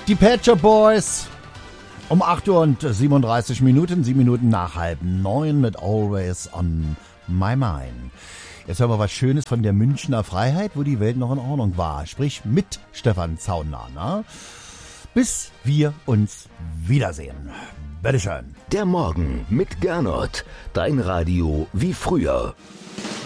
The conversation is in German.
Die Pet Shop Boys um 8 Uhr und 37 Minuten, 7 Minuten nach 8:30 mit Always on My Mind. Jetzt hören wir was Schönes von der Münchner Freiheit, wo die Welt noch in Ordnung war. Sprich mit Stefan Zauner. Na? Bis wir uns wiedersehen. Bitteschön. Der Morgen mit Gernot. Dein Radio wie früher.